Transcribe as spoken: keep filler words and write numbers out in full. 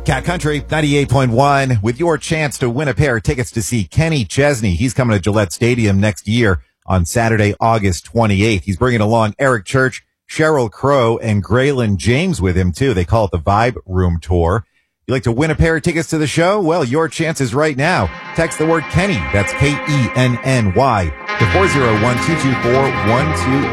Cat Country ninety-eight point one with your chance to win a pair of tickets to see Kenny Chesney. He's coming to Gillette Stadium next year on Saturday, August twenty-eighth. He's bringing along Eric Church, Sheryl Crow, and Graylin James with him, too. They call it the Vibe Room Tour. You like to win a pair of tickets to the show? Well, your chance is right now. Text the word Kenny, that's K E N N Y, to four oh one, two two four, one two